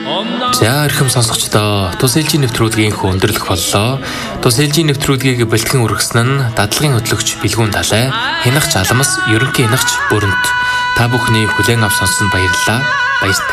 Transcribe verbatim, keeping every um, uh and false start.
За эрхэм сонсогчдоо, тус ээлжийн нэвтрүүлгийн өндөрлөх боллоо. Тус ээлжийн нэвтрүүлгийг бэлтгэн үргэсэн нь дадлагын хөтлөгч Билгүүн Далай, хянагч Аламс, ерөнхий хянагч Бүрэнт. Та бүхний хүлээн авч сонссонд баярлалаа. Баярлалаа.